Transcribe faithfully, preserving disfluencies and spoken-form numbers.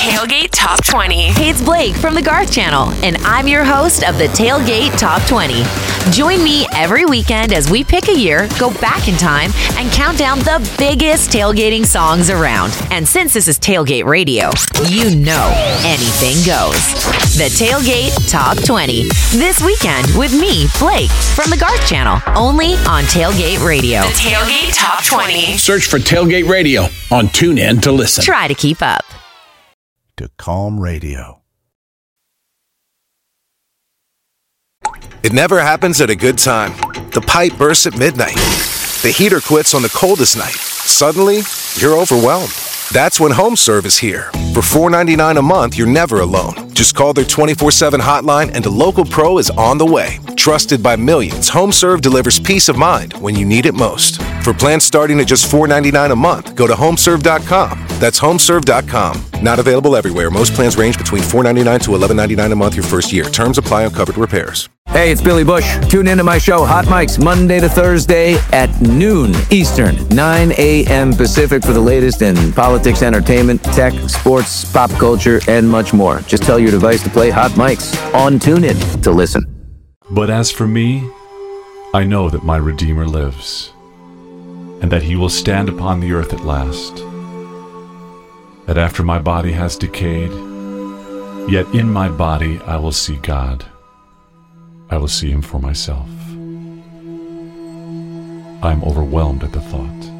Tailgate Top twenty. Hey, it's Blake from the Garth Channel, and I'm your host of the Tailgate Top twenty. Join me every weekend as we pick a year, go back in time, and count down the biggest tailgating songs around. And since this is Tailgate Radio, you know anything goes. The Tailgate Top twenty. This weekend with me, Blake, from the Garth Channel, only on Tailgate Radio. The Tailgate Top twenty. Search for Tailgate Radio on TuneIn to listen. Try to keep up. To Calm Radio. It never happens at a good time. The pipe bursts at midnight. The heater quits on the coldest night. Suddenly, you're overwhelmed. That's when HomeServe is here. For four dollars and ninety-nine cents a month, you're never alone. Just call their twenty-four seven hotline and a local pro is on the way. Trusted by millions, HomeServe delivers peace of mind when you need it most. For plans starting at just four dollars and ninety-nine cents a month, go to homeserve dot com. That's homeserve dot com. Not available everywhere. Most plans range between four dollars and ninety-nine cents to eleven dollars and ninety-nine cents a month your first year. Terms apply on covered repairs. Hey, it's Billy Bush. Tune into my show, Hot Mics, Monday to Thursday at noon Eastern, nine a.m. Pacific for the latest in politics, entertainment, tech, sports, pop culture, and much more. Just tell your device to play Hot Mics on TuneIn to listen. But as for me, I know that my Redeemer lives, and that he will stand upon the earth at last. That after my body has decayed, yet in my body I will see God. I will see him for myself. I am overwhelmed at the thought.